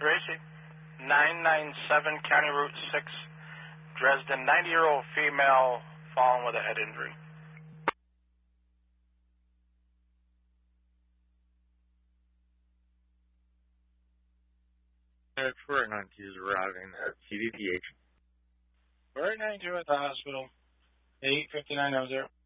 Gracie, 997 County Route 6, Dresden, 90-year-old female fallen with a head injury. Fort 92 is arriving at CVPH. Fort 92 at the hospital, 8:59:00.